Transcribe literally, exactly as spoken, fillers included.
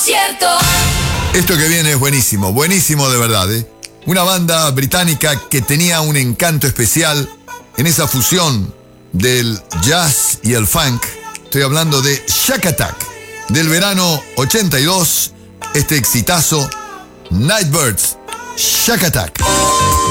concierto. Esto que viene es buenísimo, buenísimo de verdad, ¿eh? Una banda británica que tenía un encanto especial en esa fusión del jazz y el funk. Estoy hablando de Shack Attack, del verano ochenta y dos, este exitazo, Nightbirds, Shack Attack.